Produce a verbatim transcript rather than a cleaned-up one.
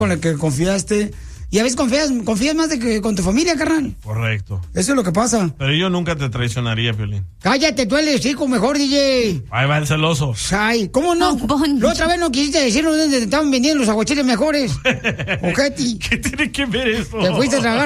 con el que confiaste. Y a veces confías, confías más de que con tu familia, carnal. Correcto. Eso es lo que pasa. Pero yo nunca te traicionaría, Piolín. Cállate, tú eres chico mejor, D J. Ahí va el celoso. Ay, ¿cómo no? La otra vez no quisiste decirnos dónde te estaban vendiendo los aguachiles mejores. Ojeti. ¿Qué tiene que ver eso? Te fuiste a tragar